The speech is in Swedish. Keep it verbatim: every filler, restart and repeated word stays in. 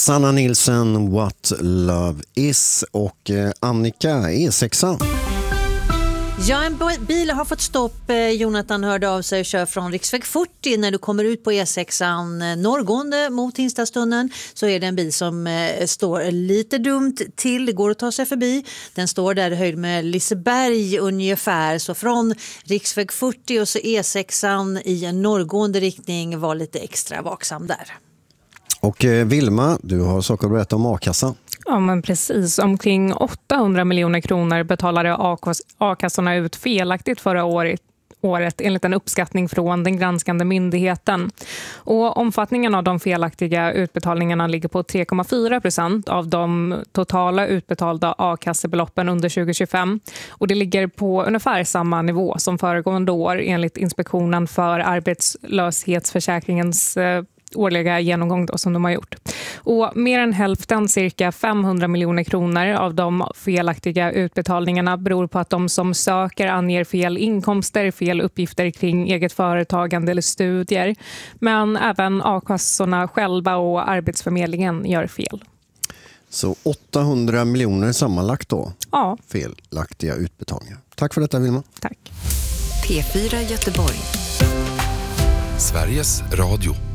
Sanna Nilsson, What Love Is, och eh, Annika, E sex. Ja, en bil har fått stopp. Jonathan hörde av sig och kör från riksväg fyrtio. När du kommer ut på E sex norrgående mot Hinnstadstunneln så är det en bil som eh, står lite dumt till. Det går att ta sig förbi. Den står där höjd med Liseberg ungefär. Så från riksväg fyrtio och så E sex i en norrgående riktning, var lite extra vaksam där. Och eh, Vilma, du har saker att berätta om a-kassan. Ja, men precis. Omkring åttahundra miljoner kronor betalade a-kassorna ut felaktigt förra året, året enligt en uppskattning från den granskande myndigheten. Och omfattningen av de felaktiga utbetalningarna ligger på tre komma fyra procent av de totala utbetalda a-kassebeloppen under tjugo tjugofem. Och det ligger på ungefär samma nivå som föregående år enligt Inspektionen för arbetslöshetsförsäkringens årliga genomgång då, som de har gjort. Och mer än hälften, cirka femhundra miljoner kronor av de felaktiga utbetalningarna beror på att de som söker anger fel inkomster, fel uppgifter kring eget företagande eller studier. Men även a-kassorna själva och Arbetsförmedlingen gör fel. Så åttahundra miljoner sammanlagt då? Ja. Felaktiga utbetalningar. Tack för detta, Vilma. Tack. P fyra Göteborg. Sveriges Radio.